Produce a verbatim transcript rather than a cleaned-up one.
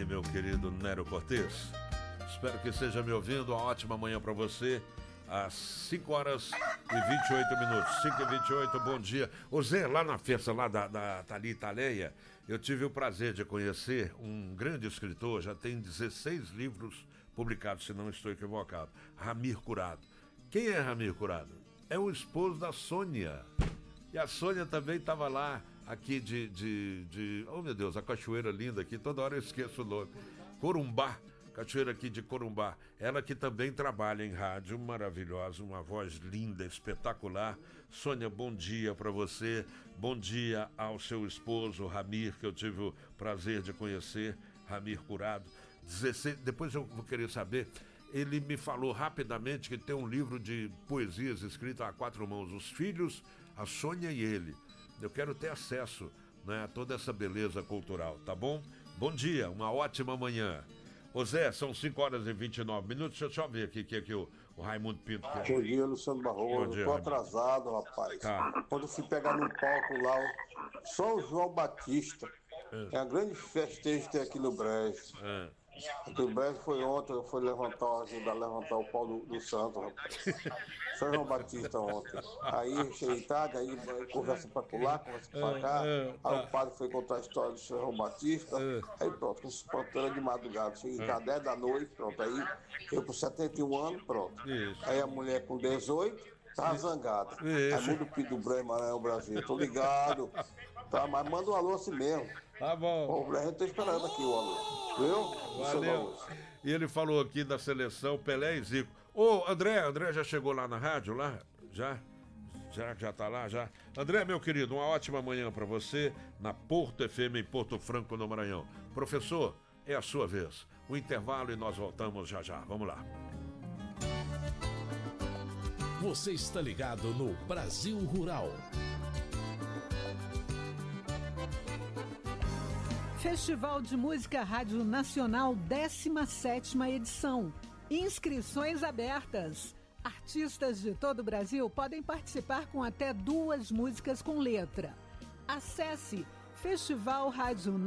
aí, meu querido Nero Cortez? Espero que esteja me ouvindo. Uma ótima manhã para você. Às cinco horas e vinte e oito minutos. cinco e vinte e oito, bom dia. Ô Zé, lá na festa lá da, da Thalita Aleia, eu tive o prazer de conhecer um grande escritor, já tem dezesseis livros publicados, se não estou equivocado. Ramir Curado. Quem é Ramir Curado? É o esposo da Sônia. E a Sônia também estava lá, aqui de, de, de... Oh, meu Deus, a cachoeira linda aqui, toda hora eu esqueço o nome. Corumbá, cachoeira aqui de Corumbá. Ela que também trabalha em rádio, maravilhosa, uma voz linda, espetacular. Sônia, bom dia para você. Bom dia ao seu esposo, Ramir, que eu tive o prazer de conhecer, Ramir Curado. dezesseis... Depois eu vou querer saber... Ele me falou rapidamente que tem um livro de poesias escrito a quatro mãos, Os Filhos, a Sônia e ele. Eu quero ter acesso, né, a toda essa beleza cultural, tá bom? Bom dia, uma ótima manhã. Ô Zé, são cinco horas e vinte e nove minutos, deixa eu só ver aqui que aqui o, o Raimundo Pinto... Que... Bom dia, Luciano Barroso. Eu tô atrasado, rapaz. Tá. Quando eu fui pegar no palco lá, só o João Batista. É, é a grande festejo que tem aqui no Brejo. É. Aqui no Brejo foi ontem, eu fui levantar, ajudar a levantar o pau do, do santo, rapaz. Só João Batista ontem. Aí cheguei tarde, aí conversa pra pular, conversa pra cá. Aí o padre foi contar a história do senhor João Batista. Aí pronto, com espanteira de madrugada. Cheguei cá dez da noite, pronto. Aí eu com setenta e um anos, pronto. Aí a mulher com dezoito, tá zangada. Aí muda o Pinto do Brejo, Maranhão, Brasil. Tô ligado. Tá, mas manda um alô assim mesmo. Tá bom. O Brejo tá esperando aqui o alô. Viu? Valeu. E ele falou aqui da seleção Pelé e Zico. Ô, André, André já chegou lá na rádio, lá? Já? Já, já tá lá, já? André, meu querido, uma ótima manhã pra você na Porto F M em Porto Franco, no Maranhão. Professor, é a sua vez. O intervalo e nós voltamos já já. Vamos lá. Você está ligado no Brasil Rural. Festival de Música Rádio Nacional, décima sétima edição. Inscrições abertas. Artistas de todo o Brasil podem participar com até duas músicas com letra. Acesse Festival Rádio